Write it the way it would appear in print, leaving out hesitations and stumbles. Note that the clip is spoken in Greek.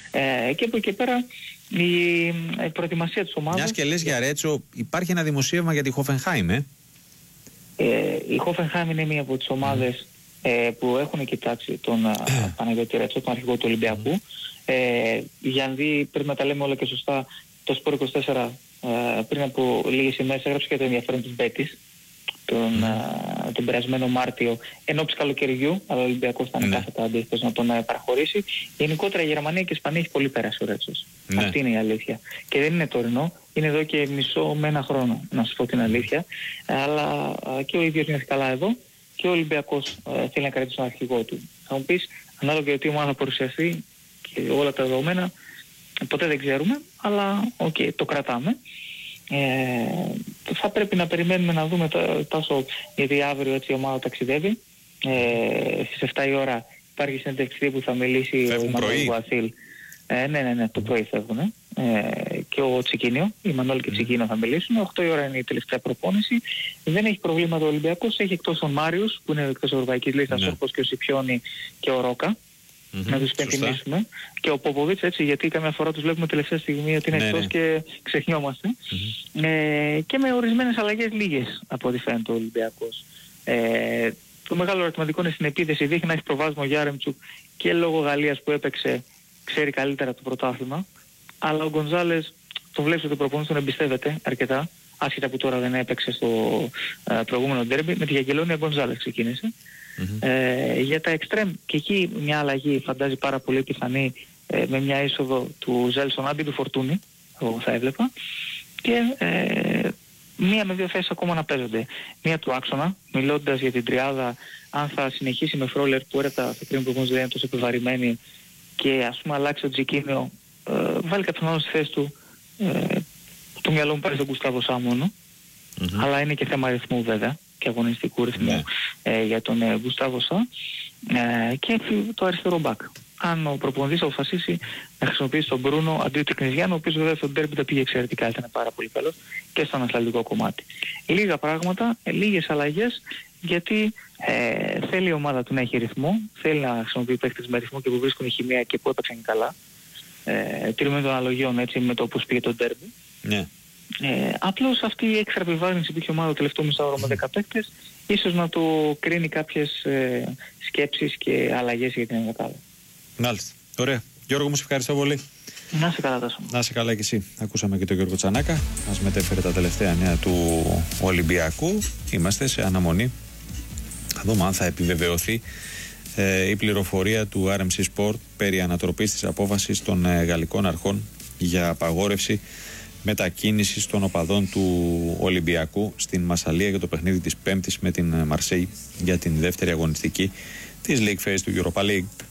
Και από εκεί πέρα η προετοιμασία της ομάδας. Μιας και λες για Ρέτσο, υπάρχει ένα δημοσίευμα για τη Χόφενχάιμ, Η Χόφενχάιμ είναι μία από τις ομάδες που έχουν κοιτάξει τον Παναγιώτη Ρέτσο, τον αρχηγό του Ολυμπιακού. Για να δει, πρέπει να τα λέμε όλα και σωστά, το Sport 24 πριν από λίγες ημέρες έγραψε και το ενδιαφέρον της Μπέτης τον περασμένο Μάρτιο ενόψει καλοκαιριού, αλλά ο Ολυμπιακός ήταν κάθετα αντίθετος να τον παραχωρήσει. Γενικότερα η Γερμανία και η Ισπανία έχει πολύ πέρασει ο Ρέτσος. Αυτή είναι η αλήθεια. Και δεν είναι τωρινό, είναι εδώ και μισό με ένα χρόνο, να σας πω την αλήθεια. Αλλά και ο ίδιος νιώθει καλά εδώ και ο Ολυμπιακός θέλει να κρατήσει τον αρχηγό του. Θα μου πεις, ανάλογα γιατί η ομάδα θα παρουσιαστεί και όλα τα δεδομένα, ποτέ δεν ξέρουμε, αλλά το κρατάμε. Θα πρέπει να περιμένουμε να δούμε τόσο, γιατί αύριο έτσι η ομάδα ταξιδεύει. Στις 7 η ώρα υπάρχει συνέντευξη που θα μιλήσει ο Μανώλης Γουαθίλ. Ναι, το πρωί φεύγουν. Και ο Τσικίνιο, η Μανώλη και Τσικίνιο θα μιλήσουν. 8 η ώρα είναι η τελευταία προπόνηση. Δεν έχει προβλήματα ο Ολυμπιακός, έχει εκτός τον Μάριους που είναι εκτός ευρωπαϊκής λίστας, όπως και ο Σιπιόνι και ο Ρόκα. Να τους υπενθυμίσουμε. Και ο Ποποβίτς, έτσι, γιατί καμιά φορά τους βλέπουμε τελευταία στιγμή ότι είναι εκτός και ξεχνιόμαστε. Και με ορισμένες αλλαγές λίγες από ό,τι φαίνεται ο Ολυμπιακός. Το μεγάλο ερωτηματικό είναι στην επίθεση. Δείχνει να έχει προβάδισμα ο Γιάρεμτσουκ και λόγω Γαλλίας που έπαιξε ξέρει καλύτερα το πρωτάθλημα. Αλλά ο Γκονζάλες το βλέπεις ότι ο προπονητής τον εμπιστεύεται αρκετά. Άσχετα που τώρα δεν έπαιξε στο προηγούμενο ντέρμπι. Με τη Γιαγγελόνια Γκονζάλες ξεκίνησε. Για τα εξτρέμ και εκεί μια αλλαγή φαντάζει πάρα πολύ πιθανή, με μια είσοδο του Ζέλσον αντί του Φορτούνη, εγώ θα έβλεπα, και μία με δύο θέσεις ακόμα να παίζονται. Μία του άξονα, μιλώντας για την τριάδα, αν θα συνεχίσει με Φρόλερ που έρατα θα κρίνει προπονητής δεν είναι τόσο επιβαρημένη και ας πούμε αλλάξει το Τζικίνιο, βάλει κάποιον άλλο στη θέση του, το μυαλό μου πάει στον Γκουστάβο Σά μόνο, αλλά είναι και θέμα αριθμού βέβαια και αγωνιστικού ρυθμού για τον Γκουστάβο Σά, και το αριστερό μπακ. Αν ο προπονητής αποφασίσει να χρησιμοποιήσει τον Μπρούνο αντί του Κνιζιάνου, ο οποίος βέβαια στο ντέρμπι τα πήγε εξαιρετικά, ήταν πάρα πολύ καλός και στο ανασταλτικό κομμάτι. Λίγα πράγματα, λίγες αλλαγές, γιατί θέλει η ομάδα του να έχει ρυθμό, θέλει να χρησιμοποιεί παίκτες με ρυθμό και που βρίσκουν η χημεία και που έπαιξαν καλά. Τηρούμε των αναλογιών έτσι με το πώς πήγε το ντέρμπι. Απλώς αυτή η έξτρα επιβάρυνση που είχε η ομάδα το τελευταίο μισάωρο με 10 παίκτες, ίσως να το κρίνει κάποιες σκέψεις και αλλαγές για την ενδεκάδα. Μάλιστα. Ωραία. Γιώργο, μου σε ευχαριστώ πολύ. Να είσαι καλά, Τάσο. Να είσαι καλά και εσύ. Ακούσαμε και τον Γιώργο Τσανάκα. Μας μετέφερε τα τελευταία νέα του Ολυμπιακού. Είμαστε σε αναμονή. Θα δούμε αν θα επιβεβαιωθεί η πληροφορία του RMC Sport περί ανατροπής της απόφασης των γαλλικών αρχών για απαγόρευση μετακίνησης των οπαδών του Ολυμπιακού στην Μασσαλία για το παιχνίδι της Πέμπτης με την Μαρσέη για την δεύτερη αγωνιστική της League Phase του Europa League.